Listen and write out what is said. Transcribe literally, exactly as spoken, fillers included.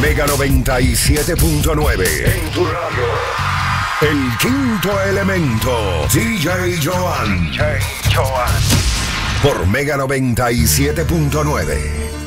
Mega noventa y siete punto nueve. En tu radio. El quinto elemento. D J Joan. D J Joan. Por Mega noventa y siete punto nueve.